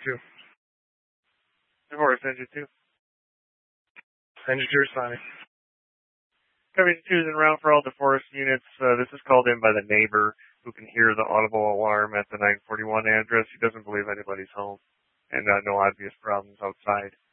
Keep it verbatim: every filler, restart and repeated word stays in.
two. DeForest, engine two. Engine two responding. Copy two is en route for all DeForest units. Uh, this is called in by the neighbor who can hear the audible alarm at the nine forty-one address. He doesn't believe anybody's home and uh, no obvious problems outside.